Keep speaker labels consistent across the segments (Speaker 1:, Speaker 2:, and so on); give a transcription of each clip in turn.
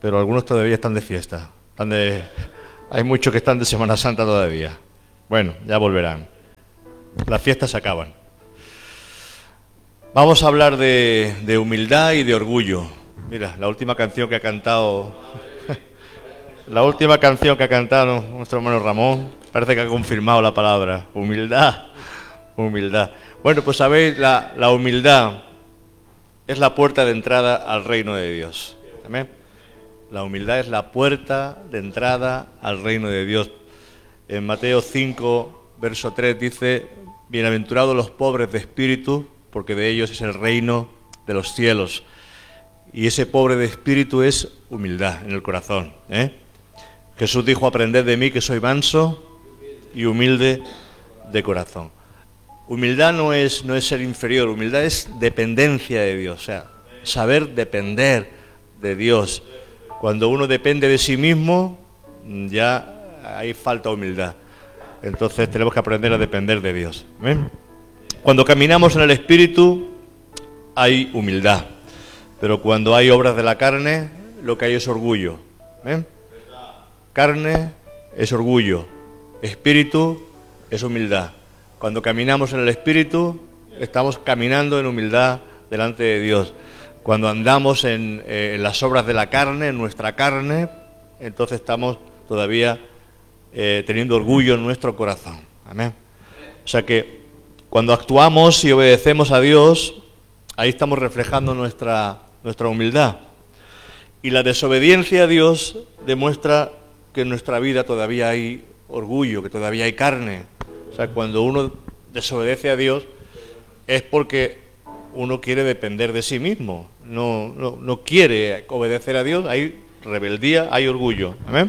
Speaker 1: pero algunos todavía están de fiesta. Hay muchos que están de Semana Santa todavía. Bueno, ya volverán. Las fiestas se acaban. Vamos a hablar de humildad y de orgullo. Mira, la última canción que ha cantado nuestro hermano Ramón, parece que ha confirmado la palabra, humildad, humildad. Bueno, pues sabéis, la humildad es la puerta de entrada al reino de Dios. Amén. La humildad es la puerta de entrada al reino de Dios. En Mateo 5, verso 3 dice: bienaventurados los pobres de espíritu, porque de ellos es el reino de los cielos. Y ese pobre de espíritu es humildad en el corazón. Jesús dijo: aprended de mí que soy manso y humilde de corazón. Humildad no es ser inferior, humildad es dependencia de Dios, o sea, saber depender de Dios. Cuando uno depende de sí mismo, ya hay falta humildad. Entonces tenemos que aprender a depender de Dios. ¿Ven? Cuando caminamos en el Espíritu hay humildad, pero cuando hay obras de la carne, lo que hay es orgullo. ¿Ven? Carne es orgullo, Espíritu es humildad. Cuando caminamos en el Espíritu, estamos caminando en humildad delante de Dios. Cuando andamos en las obras de la carne, en nuestra carne, entonces estamos todavía teniendo orgullo en nuestro corazón. Amén. O sea que cuando actuamos y obedecemos a Dios, ahí estamos reflejando nuestra humildad. Y la desobediencia a Dios demuestra que en nuestra vida todavía hay orgullo, que todavía hay carne. O sea, cuando uno desobedece a Dios es porque uno quiere depender de sí mismo, no quiere obedecer a Dios, hay rebeldía, hay orgullo. ¿Amén?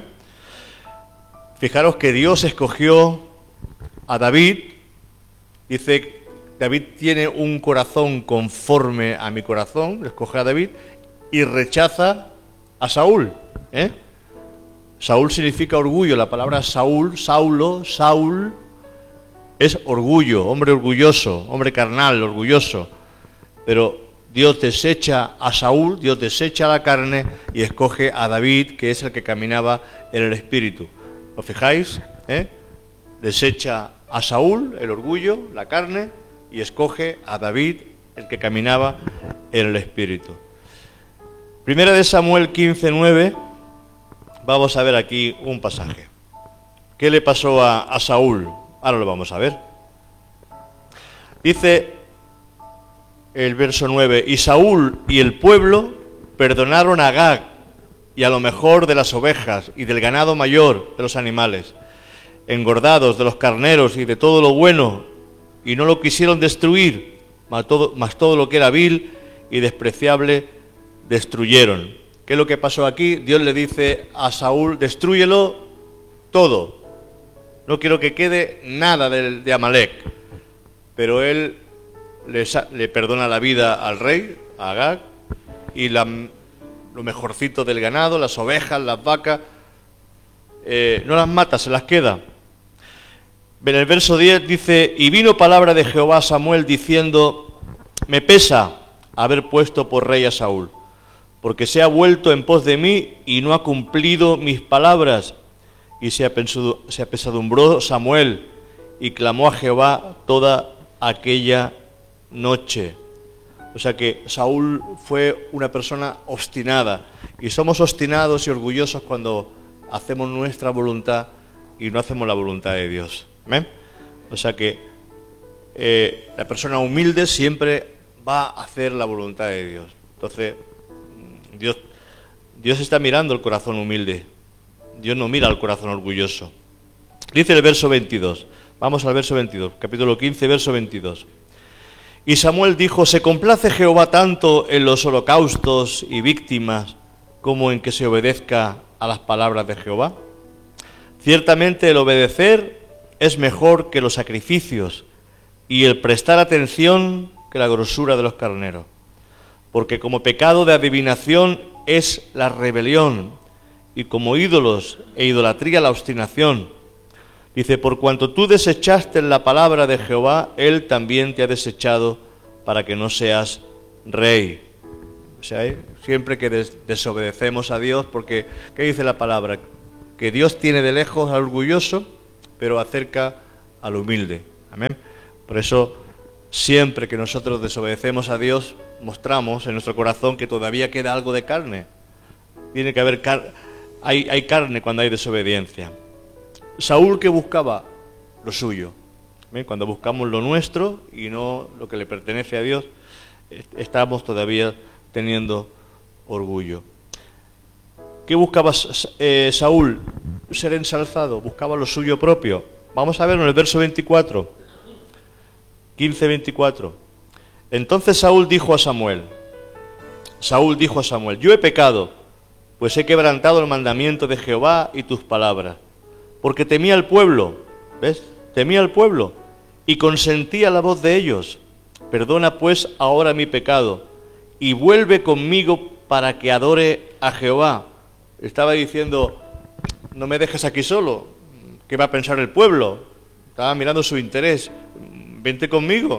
Speaker 1: Fijaros que Dios escogió a David, dice: David tiene un corazón conforme a mi corazón, escoge a David y rechaza a Saúl. Saúl significa orgullo, la palabra Saúl, Saúl, es orgullo, hombre orgulloso, hombre carnal, orgulloso. Pero Dios desecha a Saúl, Dios desecha la carne y escoge a David, que es el que caminaba en el Espíritu. ¿Os fijáis? Desecha a Saúl, el orgullo, la carne, y escoge a David, el que caminaba en el Espíritu. Primera de Samuel 15:9, vamos a ver aquí un pasaje. ¿Qué le pasó a Saúl? Ahora lo vamos a ver. Dice el verso 9: y Saúl y el pueblo perdonaron a Agag y a lo mejor de las ovejas y del ganado mayor de los animales, engordados de los carneros y de todo lo bueno, y no lo quisieron destruir, mas todo lo que era vil y despreciable destruyeron. ¿Qué es lo que pasó aquí? Dios le dice a Saúl: destrúyelo todo, no quiero que quede nada de Amalek. Pero él le perdona la vida al rey, a Agag, y lo mejorcito del ganado, las ovejas, las vacas, no las mata, se las queda. En el verso 10 dice: y vino palabra de Jehová a Samuel diciendo: me pesa haber puesto por rey a Saúl, porque se ha vuelto en pos de mí y no ha cumplido mis palabras. Y se apesadumbró Samuel y clamó a Jehová toda aquella noche. O sea que Saúl fue una persona obstinada, y somos obstinados y orgullosos cuando hacemos nuestra voluntad y no hacemos la voluntad de Dios. ¿Amén? O sea que la persona humilde siempre va a hacer la voluntad de Dios. Entonces, Dios está mirando el corazón humilde. Dios no mira al corazón orgulloso. Dice el verso 22. Vamos al verso 22, capítulo 15, verso 22. Y Samuel dijo: ¿se complace Jehová tanto en los holocaustos y víctimas como en que se obedezca a las palabras de Jehová? Ciertamente el obedecer es mejor que los sacrificios, y el prestar atención que la grosura de los carneros. Porque como pecado de adivinación es la rebelión, y como ídolos e idolatría la obstinación. Dice: por cuanto tú desechaste la palabra de Jehová, Él también te ha desechado para que no seas rey. O sea, siempre que desobedecemos a Dios, porque ¿qué dice la palabra? Que Dios tiene de lejos al orgulloso, pero acerca al humilde. Amén. Por eso, siempre que nosotros desobedecemos a Dios, mostramos en nuestro corazón que todavía queda algo de carne. Tiene que haber hay carne cuando hay desobediencia. Saúl, ¿qué buscaba? Lo suyo. ¿Ven? Cuando buscamos lo nuestro y no lo que le pertenece a Dios, estamos todavía teniendo orgullo. ¿Qué buscaba Saúl? Ser ensalzado, buscaba lo suyo propio. Vamos a ver en el verso 24, 15-24. Entonces Saúl dijo a Samuel, yo he pecado, pues he quebrantado el mandamiento de Jehová y tus palabras, porque temía al pueblo, ¿ves? Temía al pueblo y consentía la voz de ellos. Perdona pues ahora mi pecado y vuelve conmigo para que adore a Jehová. Estaba diciendo, no me dejes aquí solo, ¿qué va a pensar el pueblo? Estaba mirando su interés, vente conmigo,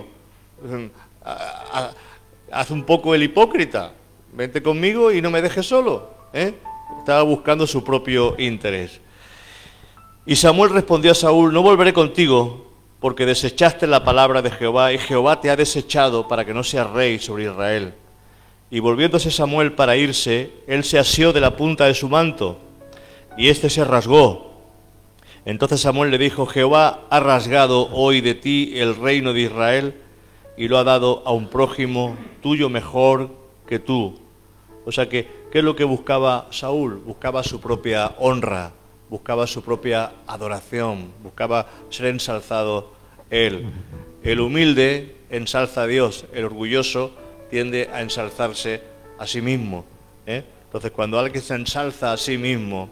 Speaker 1: haz un poco el hipócrita, vente conmigo y no me dejes solo, ¿eh? Estaba buscando su propio interés. Y Samuel respondió a Saúl, no volveré contigo, porque desechaste la palabra de Jehová, y Jehová te ha desechado para que no seas rey sobre Israel. Y volviéndose Samuel para irse, él se asió de la punta de su manto, y éste se rasgó. Entonces Samuel le dijo, Jehová ha rasgado hoy de ti el reino de Israel, y lo ha dado a un prójimo tuyo mejor que tú. O sea que, ¿qué es lo que buscaba Saúl? Buscaba su propia honra, buscaba su propia adoración, buscaba ser ensalzado él. El humilde ensalza a Dios, el orgulloso tiende a ensalzarse a sí mismo, ¿eh? Entonces, cuando alguien se ensalza a sí mismo,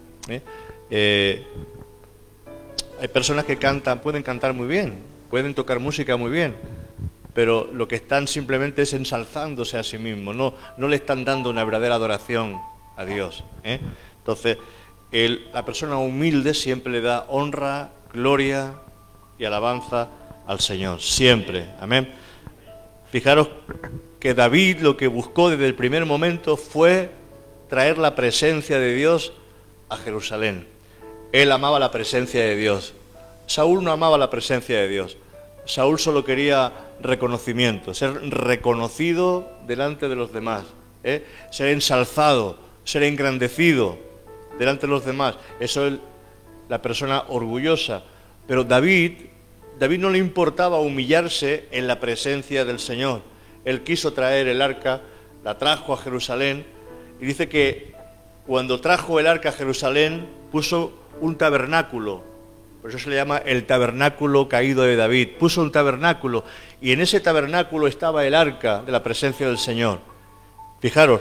Speaker 1: hay personas que pueden cantar muy bien, pueden tocar música muy bien, pero lo que están simplemente es ensalzándose a sí mismo, no le están dando una verdadera adoración a Dios, ¿eh? Entonces, la persona humilde siempre le da honra, gloria y alabanza al Señor, siempre, amén. Fijaros que David lo que buscó desde el primer momento fue traer la presencia de Dios a Jerusalén. Él amaba la presencia de Dios. Saúl no amaba la presencia de Dios. Saúl solo quería reconocimiento, ser reconocido delante de los demás, ser ensalzado, ser engrandecido delante de los demás. Eso es la persona orgullosa. Pero David no le importaba humillarse en la presencia del Señor. Él quiso traer el arca, la trajo a Jerusalén, y dice que cuando trajo el arca a Jerusalén puso un tabernáculo. Por eso se le llama el tabernáculo caído de David. Puso un tabernáculo y en ese tabernáculo estaba el arca de la presencia del Señor. Fijaros,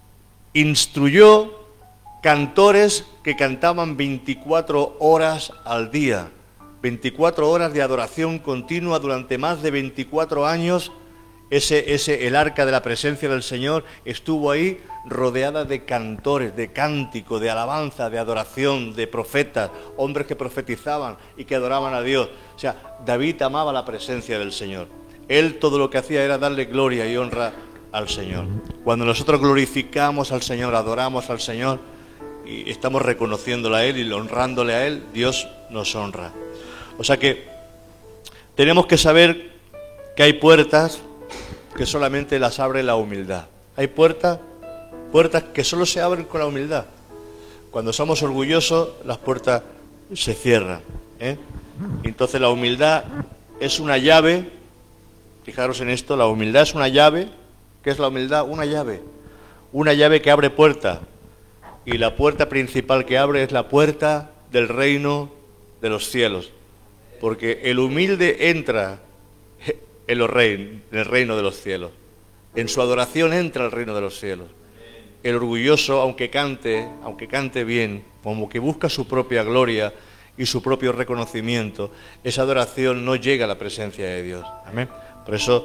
Speaker 1: instruyó cantores que cantaban 24 horas al día. 24 horas de adoración continua durante más de 24 años. El arca de la presencia del Señor estuvo ahí rodeada de cantores, de cántico, de alabanza, de adoración, de profetas, hombres que profetizaban y que adoraban a Dios. O sea, David amaba la presencia del Señor. Él todo lo que hacía era darle gloria y honra al Señor. Cuando nosotros glorificamos al Señor, adoramos al Señor y estamos reconociéndole a Él y honrándole a Él, Dios nos honra. O sea que tenemos que saber que hay puertas que solamente las abre la humildad. Hay puertas que solo se abren con la humildad. Cuando somos orgullosos, las puertas se cierran, ¿eh? Entonces la humildad es una llave. Fijaros en esto, la humildad es una llave. ¿Qué es la humildad? Una llave que abre puertas. Y la puerta principal que abre es la puerta del reino de los cielos. Porque el humilde entra en el reino de los cielos. En su adoración entra el reino de los cielos. El orgulloso, aunque cante bien, como que busca su propia gloria y su propio reconocimiento, esa adoración no llega a la presencia de Dios. Amén. Por eso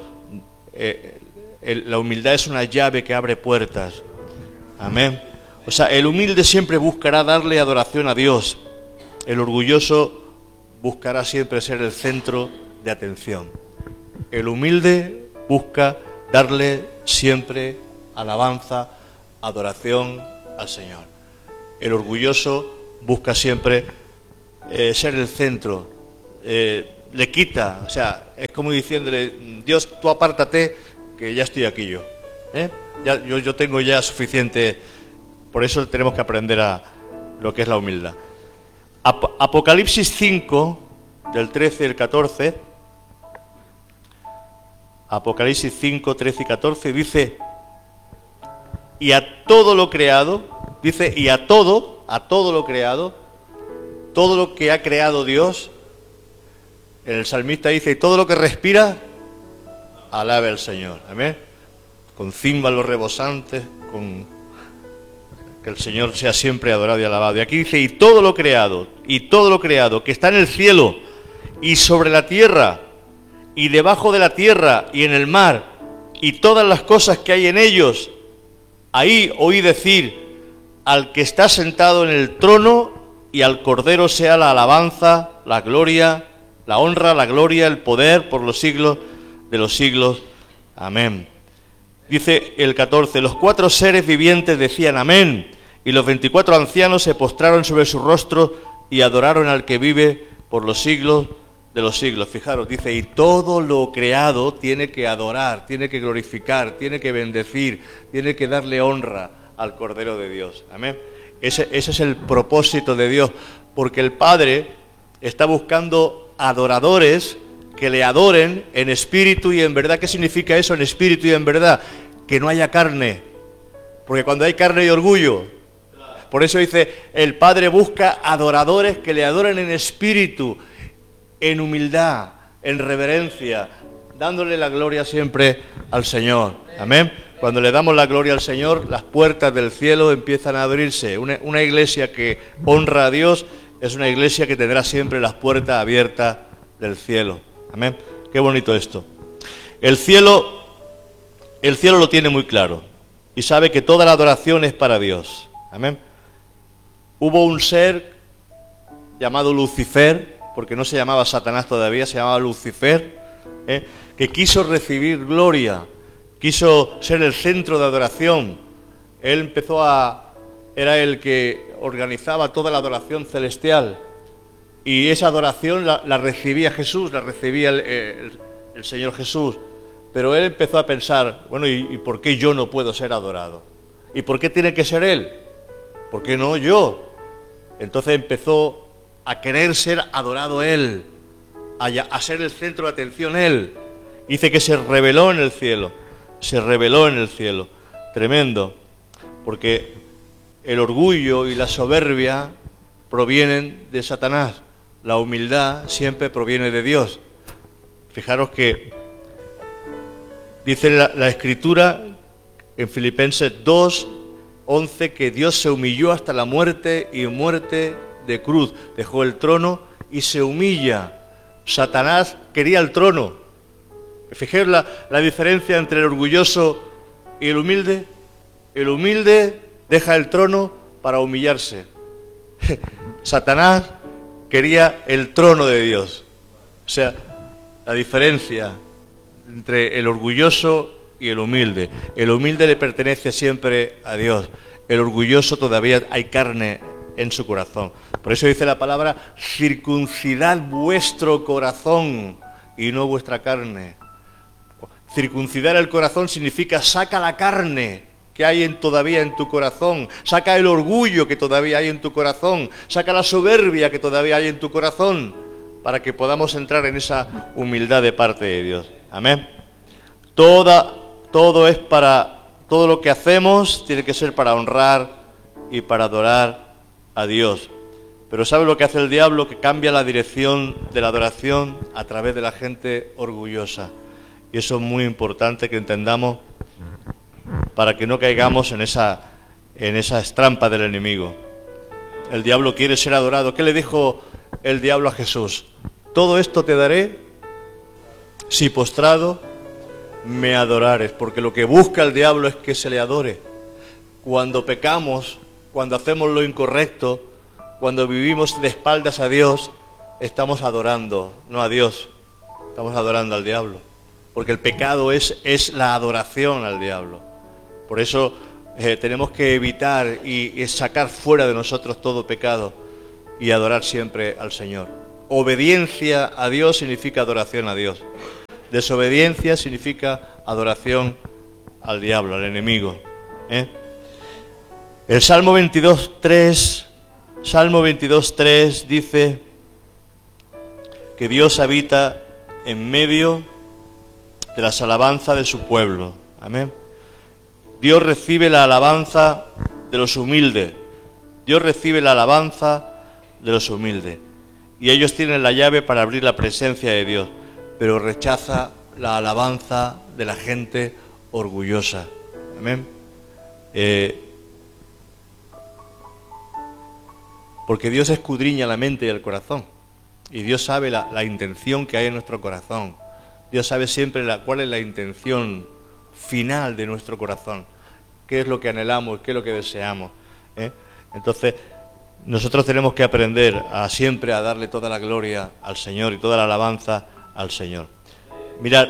Speaker 1: la humildad es una llave que abre puertas. Amén. O sea, el humilde siempre buscará darle adoración a Dios. El orgulloso buscará siempre ser el centro de atención. El humilde busca darle siempre alabanza, adoración al Señor. El orgulloso busca siempre ser el centro, le quita, o sea, es como diciéndole, Dios, tú apártate, que ya estoy aquí yo. Yo tengo ya suficiente, por eso tenemos que aprender a lo que es la humildad. Apocalipsis 5, del 13 y el 14, Apocalipsis 5, 13 y 14, dice, y a todo lo creado, dice, y a todo lo creado, todo lo que ha creado Dios, el salmista dice, y todo lo que respira, alabe al Señor. Amén. Con címbalos rebosantes, que el Señor sea siempre adorado y alabado. Y aquí dice, y todo lo creado que está en el cielo y sobre la tierra y debajo de la tierra y en el mar y todas las cosas que hay en ellos, ahí oí decir, al que está sentado en el trono y al Cordero sea la alabanza, la gloria, la honra, la gloria, el poder por los siglos de los siglos. Amén. Dice el 14, los 4 seres vivientes decían amén, y los 24 ancianos se postraron sobre su rostro y adoraron al que vive por los siglos de los siglos. Fijaros, dice, y todo lo creado tiene que adorar, tiene que glorificar, tiene que bendecir, tiene que darle honra al Cordero de Dios. Amén. Ese es el propósito de Dios, porque el Padre está buscando adoradores que le adoren en espíritu y en verdad. ¿Qué significa eso, en espíritu y en verdad? Que no haya carne, porque cuando hay carne y orgullo. Por eso dice, el Padre busca adoradores que le adoren en espíritu, en humildad, en reverencia, dándole la gloria siempre al Señor. Amén. Cuando le damos la gloria al Señor, las puertas del cielo empiezan a abrirse. Una iglesia que honra a Dios es una iglesia que tendrá siempre las puertas abiertas del cielo. Amén. Qué bonito esto. El cielo lo tiene muy claro y sabe que toda la adoración es para Dios. Amén. Hubo un ser llamado Lucifer, porque no se llamaba Satanás todavía, se llamaba Lucifer, que quiso recibir gloria, quiso ser el centro de adoración. Él era el que organizaba toda la adoración celestial. Y esa adoración la recibía Jesús, la recibía el Señor Jesús. Pero él empezó a pensar, bueno, ¿y por qué yo no puedo ser adorado? ¿Y por qué tiene que ser él? ¿Por qué no yo? Entonces empezó a querer ser adorado él, a ser el centro de atención él. Dice que se rebeló en el cielo, Tremendo, porque el orgullo y la soberbia provienen de Satanás. La humildad siempre proviene de Dios. Fijaros que dice la Escritura en Filipenses 2:11 que Dios se humilló hasta la muerte y muerte de cruz. Dejó el trono y se humilla. Satanás quería el trono. Fijaros la diferencia entre el orgulloso y el humilde. El humilde deja el trono para humillarse. Satanás quería el trono de Dios. O sea, la diferencia entre el orgulloso y el humilde. El humilde le pertenece siempre a Dios. El orgulloso todavía hay carne en su corazón. Por eso dice la palabra, circuncidad vuestro corazón y no vuestra carne. Circuncidar el corazón significa saca la carne que hay todavía en tu corazón, saca el orgullo que todavía hay en tu corazón, saca la soberbia que todavía hay en tu corazón, para que podamos entrar en esa humildad de parte de Dios. Amén. Todo lo que hacemos tiene que ser para honrar y para adorar a Dios. Pero ¿sabe lo que hace el diablo? Que cambia la dirección de la adoración a través de la gente orgullosa. Y eso es muy importante que entendamos para que no caigamos en esas trampas del enemigo. El diablo quiere ser adorado. ¿Qué le dijo el diablo a Jesús? Todo esto te daré si postrado me adorares. Porque lo que busca el diablo es que se le adore. Cuando pecamos, cuando hacemos lo incorrecto, cuando vivimos de espaldas a Dios, estamos adorando, no a Dios, estamos adorando al diablo. Porque el pecado es la adoración al diablo. Por eso tenemos que evitar y sacar fuera de nosotros todo pecado y adorar siempre al Señor. Obediencia a Dios significa adoración a Dios. Desobediencia significa adoración al diablo, al enemigo. El Salmo 22.3 dice que Dios habita en medio de las alabanzas de su pueblo. Amén. Dios recibe la alabanza de los humildes. Dios recibe la alabanza de los humildes. Y ellos tienen la llave para abrir la presencia de Dios, pero rechaza la alabanza de la gente orgullosa. Amén. Porque Dios escudriña la mente y el corazón. Y Dios sabe la intención que hay en nuestro corazón. Dios sabe siempre cuál es la intención final de nuestro corazón. Qué es lo que anhelamos, qué es lo que deseamos. Entonces, nosotros tenemos que aprender siempre a darle toda la gloria al Señor y toda la alabanza al Señor. Mirad,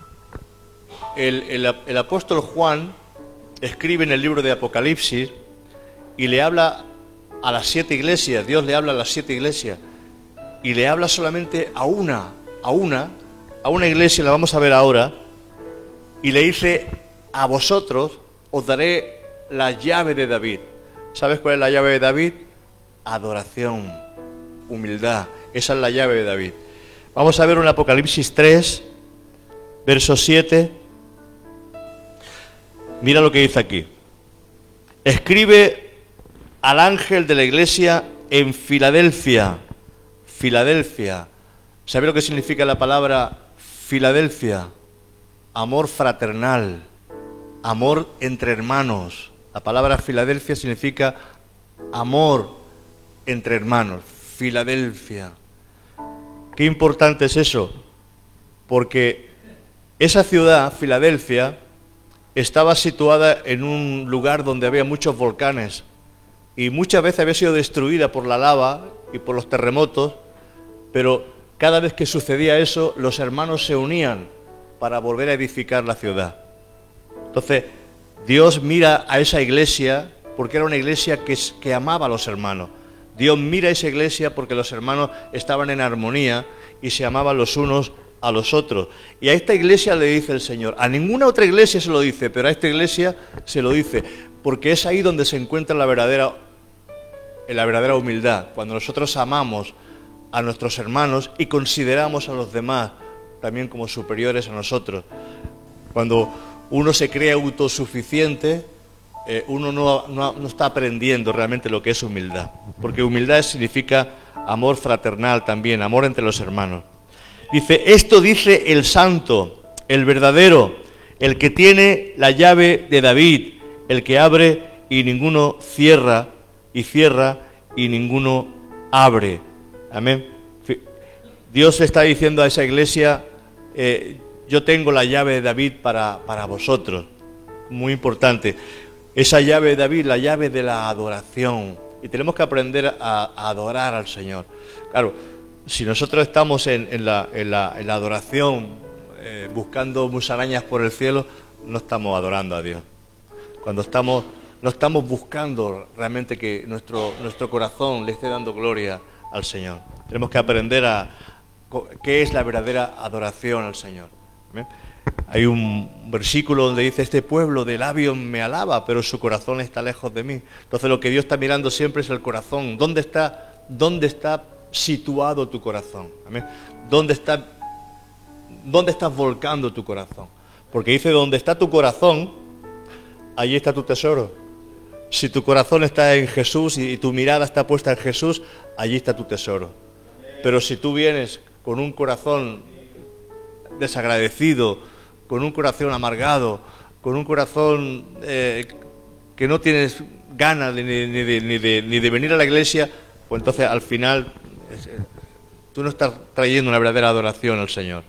Speaker 1: el apóstol Juan escribe en el libro de Apocalipsis y le habla a las 7 iglesias. Dios le habla a las 7 iglesias y le habla solamente a una iglesia, la vamos a ver ahora, y le dice: a vosotros os daré la llave de David. ¿Sabes cuál es la llave de David? Adoración, humildad. Esa es la llave de David. Vamos a ver un Apocalipsis 3, verso 7. Mira lo que dice aquí. Escribe al ángel de la iglesia en Filadelfia. Filadelfia. ¿Sabe lo que significa la palabra Filadelfia? Amor fraternal, amor entre hermanos. La palabra Filadelfia significa amor entre hermanos. Filadelfia. Qué importante es eso, porque esa ciudad, Filadelfia, estaba situada en un lugar donde había muchos volcanes y muchas veces había sido destruida por la lava y por los terremotos, pero cada vez que sucedía eso, los hermanos se unían para volver a edificar la ciudad. Entonces, Dios mira a esa iglesia porque era una iglesia que amaba a los hermanos. Dios mira a esa iglesia porque los hermanos estaban en armonía y se amaban los unos a los otros. Y a esta iglesia le dice el Señor. A ninguna otra iglesia se lo dice, pero a esta iglesia se lo dice, porque es ahí donde se encuentra la verdadera humildad. Cuando nosotros amamos a nuestros hermanos y consideramos a los demás también como superiores a nosotros. Cuando uno se cree autosuficiente, uno no está aprendiendo realmente lo que es humildad, porque humildad significa amor fraternal también, amor entre los hermanos. Dice, esto dice el santo, el verdadero, el que tiene la llave de David, el que abre y ninguno cierra, y cierra y ninguno abre. Amén. Dios le está diciendo a esa iglesia, yo tengo la llave de David para vosotros. Muy importante. Esa llave de David, la llave de la adoración. Y tenemos que aprender a adorar al Señor. Claro, si nosotros estamos en la adoración, buscando musarañas por el cielo, no estamos adorando a Dios. Cuando no estamos buscando realmente que nuestro corazón le esté dando gloria al Señor. Tenemos que aprender qué es la verdadera adoración al Señor. ¿Ven? Hay un versículo donde dice, este pueblo de labios me alaba, pero su corazón está lejos de mí. Entonces lo que Dios está mirando siempre es el corazón. ¿Dónde está situado tu corazón? ¿Amén? ¿Dónde estás volcando tu corazón? Porque dice, donde está tu corazón, allí está tu tesoro. Si tu corazón está en Jesús y tu mirada está puesta en Jesús, allí está tu tesoro. Pero si tú vienes con un corazón desagradecido, con un corazón amargado, con un corazón que no tienes ganas ni de venir a la iglesia, pues entonces al final tú no estás trayendo una verdadera adoración al Señor.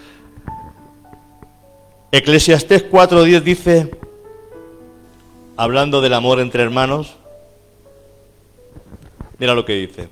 Speaker 1: Eclesiastés 4:10 dice, hablando del amor entre hermanos, mira lo que dice.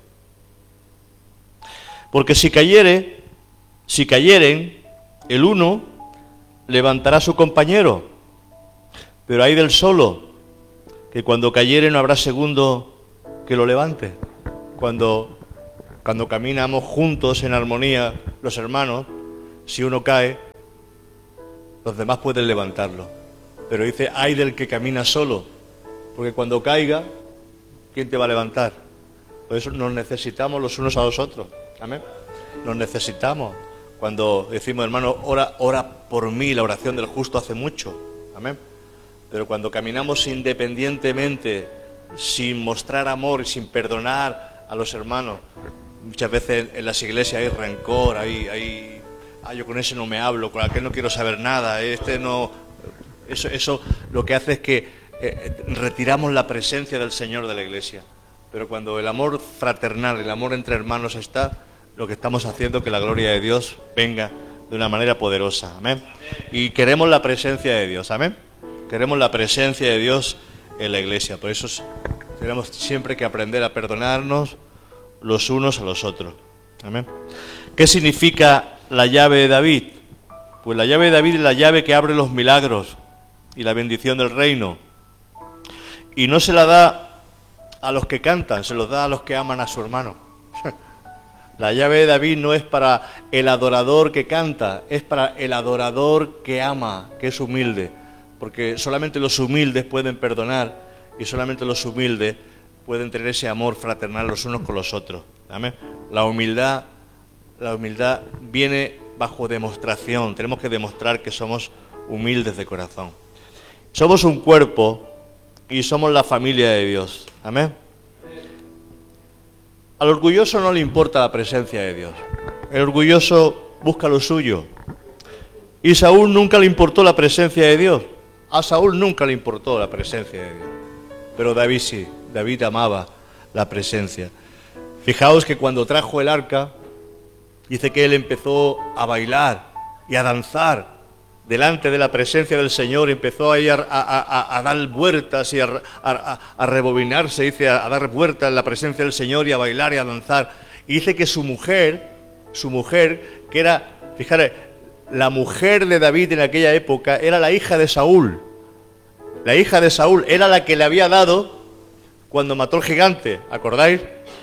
Speaker 1: Porque si cayeren, el uno levantará a su compañero, Pero hay del solo, que cuando cayere no habrá segundo que lo levante. Cuando caminamos juntos en armonía los hermanos, si uno cae, los demás pueden levantarlo. Pero dice, ay del que camina solo, porque cuando caiga, ¿quién te va a levantar? Por eso nos necesitamos los unos a los otros. Amén. Nos necesitamos. Cuando decimos, hermano, ora por mí, la oración del justo hace mucho. Amén. Pero cuando caminamos independientemente, sin mostrar amor y sin perdonar a los hermanos, muchas veces en las iglesias hay rencor, yo con ese no me hablo, con aquel no quiero saber nada, eso lo que hace es que retiramos la presencia del Señor de la iglesia. Pero cuando el amor fraternal, el amor entre hermanos está, lo que estamos haciendo es que la gloria de Dios venga de una manera poderosa. Amén. Y queremos la presencia de Dios. Amén. Queremos la presencia de Dios en la iglesia. Por eso tenemos siempre que aprender a perdonarnos los unos a los otros. Amén. ¿Qué significa la llave de David? Pues la llave de David es la llave que abre los milagros y la bendición del reino. Y no se la da a los que cantan, se los da a los que aman a su hermano. La llave de David no es para el adorador que canta, es para el adorador que ama, que es humilde. Porque solamente los humildes pueden perdonar y solamente los humildes pueden tener ese amor fraternal los unos con los otros. ¿Amén? La humildad viene bajo demostración. Tenemos que demostrar que somos humildes de corazón. Somos un cuerpo y somos la familia de Dios. Amén. Al orgulloso no le importa la presencia de Dios. El orgulloso busca lo suyo. Y Saúl nunca le importó la presencia de Dios. A Saúl nunca le importó la presencia de Dios. Pero David sí. David amaba la presencia. Fijaos que cuando trajo el arca, dice que él empezó a bailar y a danzar delante de la presencia del Señor, empezó ahí a dar vueltas y a rebobinarse, dice, a dar vueltas en la presencia del Señor y a bailar y a danzar. Y dice que su mujer, que era, fijaros, la mujer de David en aquella época, era la hija de Saúl. La hija de Saúl era la que le había dado cuando mató al gigante, ¿acordáis?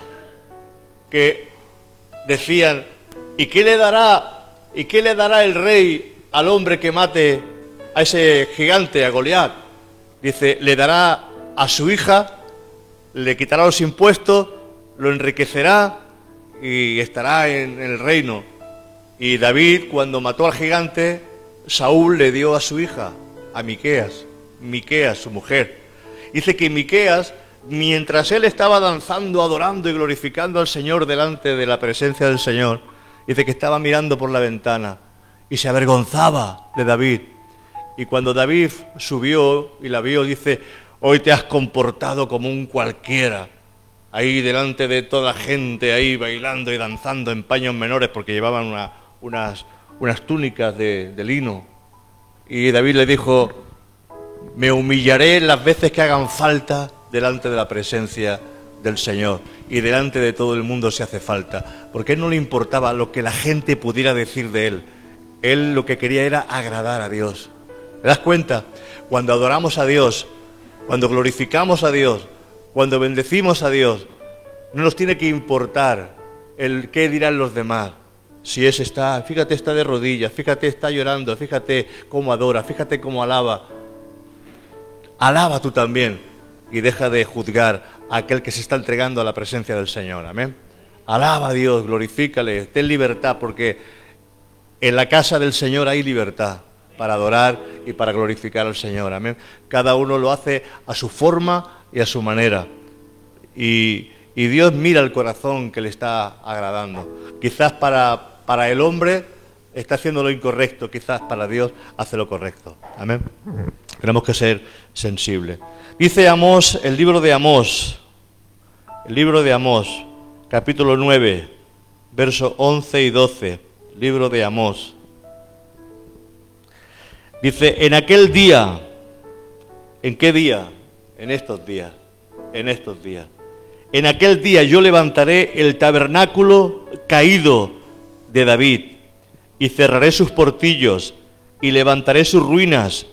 Speaker 1: Que decían, ¿y qué le dará el rey al hombre que mate a ese gigante, a Goliat? Dice, le dará a su hija, le quitará los impuestos, lo enriquecerá y estará en el reino. Y David, cuando mató al gigante, Saúl le dio a su hija, a Miqueas, su mujer. Dice que Miqueas, mientras él estaba danzando, adorando y glorificando al Señor delante de la presencia del Señor, dice que estaba mirando por la ventana y se avergonzaba de David. Y cuando David subió y la vio, dice, hoy te has comportado como un cualquiera, ahí delante de toda la gente, ahí bailando y danzando en paños menores, porque llevaban unas túnicas de lino. Y David le dijo, me humillaré las veces que hagan falta delante de la presencia del Señor y delante de todo el mundo si hace falta, porque a él no le importaba lo que la gente pudiera decir de él. Él lo que quería era agradar a Dios. ¿Te das cuenta? Cuando adoramos a Dios, cuando glorificamos a Dios, cuando bendecimos a Dios, no nos tiene que importar el qué dirán los demás. Si ese está, fíjate, está de rodillas, fíjate, está llorando, fíjate cómo adora, fíjate cómo alaba. Alaba tú también y deja de juzgar a aquel que se está entregando a la presencia del Señor. Amén. Alaba a Dios, glorifícale, ten libertad, porque en la casa del Señor hay libertad para adorar y para glorificar al Señor. Amén. Cada uno lo hace a su forma y a su manera. Y Dios mira el corazón que le está agradando. Quizás para el hombre está haciendo lo incorrecto, quizás para Dios hace lo correcto. Amén. Tenemos que ser sensibles. Dice Amós, el libro de Amós, capítulo 9, versos 11 y 12. Libro de Amós. Dice, en aquel día, ¿en qué día? En estos días. En aquel día yo levantaré el tabernáculo caído de David y cerraré sus portillos y levantaré sus ruinas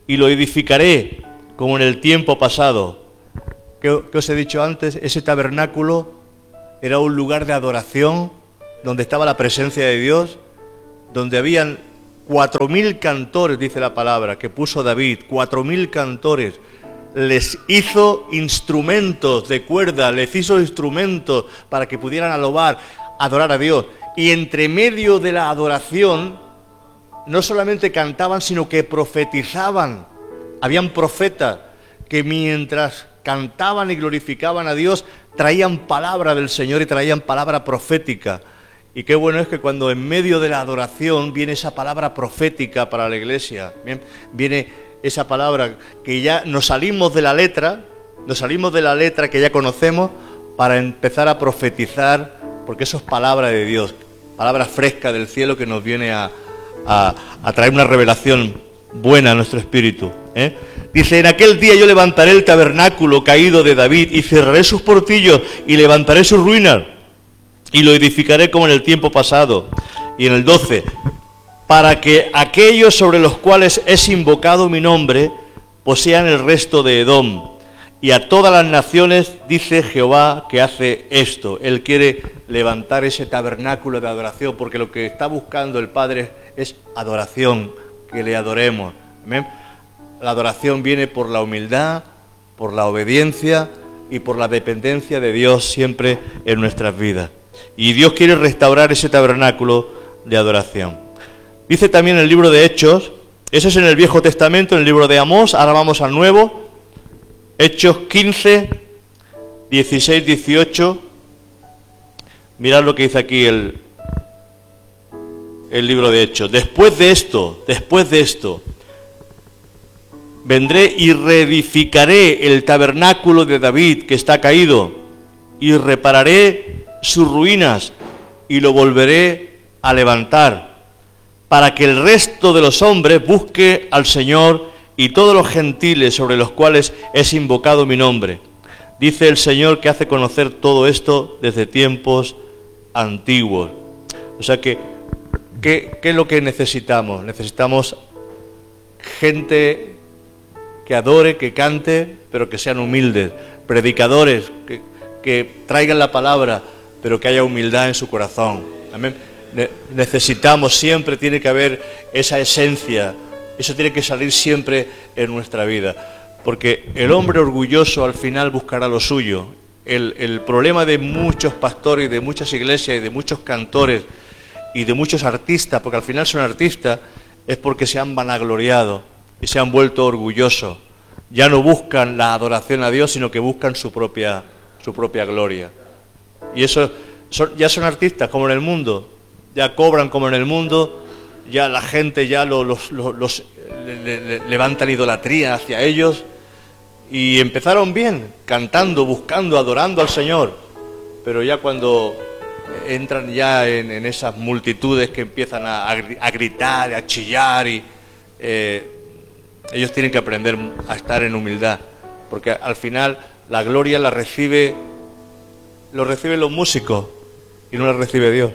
Speaker 1: y lo edificaré como en el tiempo pasado. ¿Qué os he dicho antes? Ese tabernáculo era un lugar de adoración donde estaba la presencia de Dios, donde habían 4.000 cantores, dice la palabra, que puso David, 4.000 cantores. Les hizo instrumentos de cuerda, les hizo instrumentos para que pudieran adorar a Dios. Y entre medio de la adoración, no solamente cantaban, sino que profetizaban. Habían profetas que mientras cantaban y glorificaban a Dios, traían palabra del Señor y traían palabra profética. Y qué bueno es que cuando en medio de la adoración viene esa palabra profética para la iglesia, ¿bien? Viene esa palabra que ya nos salimos de la letra que ya conocemos para empezar a profetizar, porque eso es palabra de Dios, palabra fresca del cielo que nos viene a traer una revelación buena a nuestro espíritu, ¿eh? Dice, en aquel día yo levantaré el tabernáculo caído de David y cerraré sus portillos y levantaré sus ruinas y lo edificaré como en el tiempo pasado. Y en el 12, para que aquellos sobre los cuales es invocado mi nombre posean el resto de Edom. Y a todas las naciones dice Jehová que hace esto. Él quiere levantar ese tabernáculo de adoración, porque lo que está buscando el Padre es adoración, que le adoremos. ¿Amén? La adoración viene por la humildad, por la obediencia y por la dependencia de Dios siempre en nuestras vidas. Y Dios quiere restaurar ese tabernáculo de adoración. Dice también en el libro de Hechos, eso es en el Viejo Testamento, en el libro de Amós, ahora vamos al Nuevo, Hechos 15, 16, 18, mirad lo que dice aquí el libro de Hechos. Después de esto, vendré y reedificaré el tabernáculo de David que está caído, y repararé sus ruinas, y lo volveré a levantar, para que el resto de los hombres busque al Señor y todos los gentiles sobre los cuales es invocado mi nombre. Dice el Señor que hace conocer todo esto desde tiempos antiguos. O sea que, ¿qué es lo que necesitamos? Necesitamos gente que adore, que cante, pero que sean humildes. Predicadores que traigan la palabra, pero que haya humildad en su corazón. Amén. Necesitamos, siempre tiene que haber esa esencia, eso tiene que salir siempre en nuestra vida, porque el hombre orgulloso al final buscará lo suyo. El problema de muchos pastores y de muchas iglesias y de muchos cantores y de muchos artistas, porque al final son artistas, es porque se han vanagloriado y se han vuelto orgullosos. Ya no buscan la adoración a Dios, sino que buscan su propia gloria. Y eso ya son artistas como en el mundo. Ya cobran como en el mundo, ya la gente ya levantan idolatría hacia ellos, y empezaron bien, cantando, buscando, adorando al Señor, pero ya cuando entran ya en esas multitudes que empiezan a gritar, a chillar, y ellos tienen que aprender a estar en humildad, porque al final la gloria lo reciben los músicos y no la recibe Dios.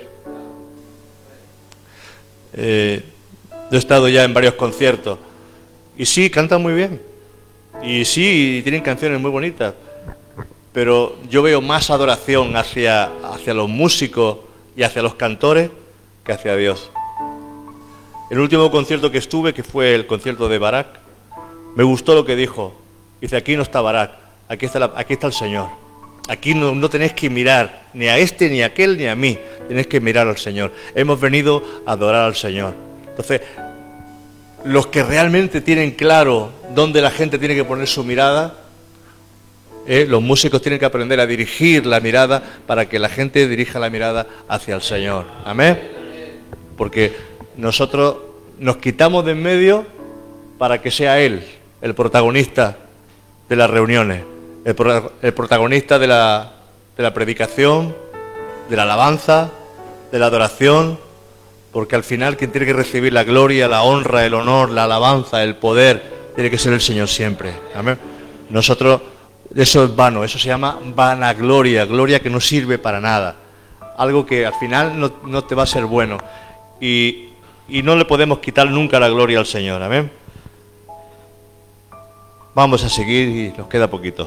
Speaker 1: Yo he estado ya en varios conciertos y sí, cantan muy bien y sí, tienen canciones muy bonitas, pero yo veo más adoración hacia los músicos y hacia los cantores que hacia Dios. El último concierto que estuve, que fue el concierto de Barak, me gustó lo que dijo. Dice, aquí no está Barak, aquí está el Señor. Aquí no tenéis que mirar ni a este, ni a aquel, ni a mí. Tenéis que mirar al Señor. Hemos venido a adorar al Señor. Entonces, los que realmente tienen claro dónde la gente tiene que poner su mirada, los músicos tienen que aprender a dirigir la mirada para que la gente dirija la mirada hacia el Señor. Amén. Porque nosotros nos quitamos de en medio para que sea Él el protagonista de las reuniones. El protagonista de la predicación, de la alabanza, de la adoración, porque al final quien tiene que recibir la gloria, la honra, el honor, la alabanza, el poder, tiene que ser el Señor siempre. Amén. Nosotros, eso es vano, eso se llama vanagloria, gloria que no sirve para nada, algo que al final no te va a ser bueno, y no le podemos quitar nunca la gloria al Señor. Amén. Vamos a seguir y nos queda poquito.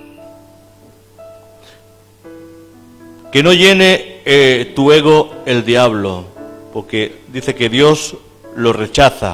Speaker 1: Que no llene tu ego el diablo, porque dice que Dios lo rechaza.